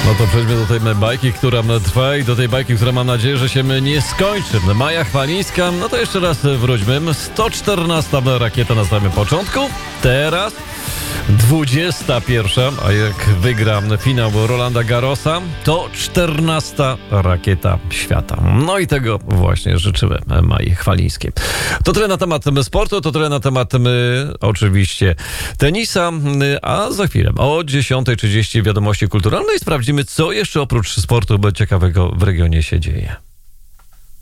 No to przejdźmy do tej bajki, która trwa i do tej bajki, która mam nadzieję, że się nie skończy. Maja Chwalińska, no to jeszcze raz wróćmy. 114 rakieta na samym początku, teraz 21, a jak wygra finał Rolanda Garrosa, to 14 rakieta świata. No i tego właśnie życzymy Mai Chwalińskiej. To tyle na temat sportu, to tyle na temat oczywiście tenisa, a za chwilę o 10:30 wiadomości kulturalne i sprawdzimy, co jeszcze oprócz sportu ciekawego w regionie się dzieje.